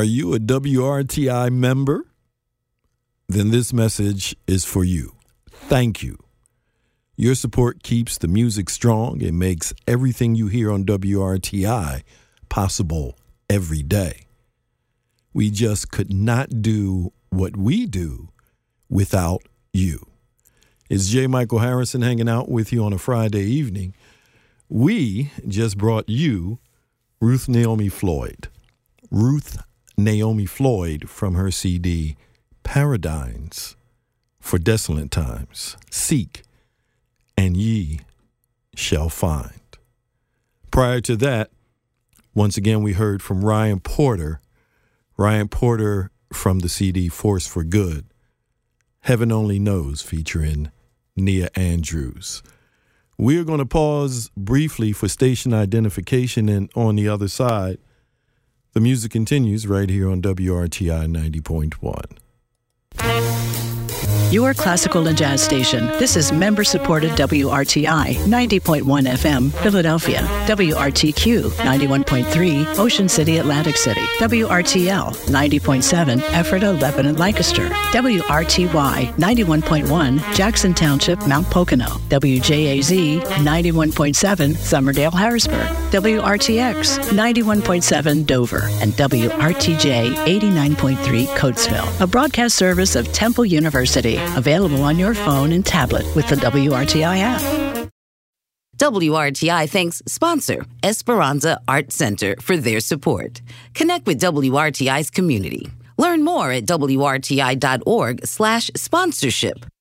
Are you a WRTI member? Then this message is for you. Thank you. Your support keeps the music strong and makes everything you hear on WRTI possible every day. We just could not do what we do without you. It's J. Michael Harrison hanging out with you on a Friday evening. We just brought you Ruth Naomi Floyd. Ruth Naomi Floyd from her CD, Paradigms for Desolate Times. Seek, and ye shall find. Prior to that, once again, we heard from Ryan Porter. Ryan Porter from the CD Force for Good. Heaven Only Knows, featuring Nia Andrews. We're going to pause briefly for station identification, and on the other side, the music continues right here on WRTI 90.1. Your classical and jazz station. This is member-supported WRTI 90.1 FM, Philadelphia. WRTQ 91.3, Ocean City, Atlantic City. WRTL 90.7, Ephrata, Lebanon, Lancaster. WRTY 91.1, Jackson Township, Mount Pocono. WJAZ 91.7, Summerdale, Harrisburg. WRTX 91.7, Dover. And WRTJ 89.3, Coatesville. A broadcast service of Temple University. Available on your phone and tablet with the WRTI app. WRTI thanks sponsor Esperanza Art Center for their support. Connect with WRTI's community. Learn more at WRTI.org/sponsorship.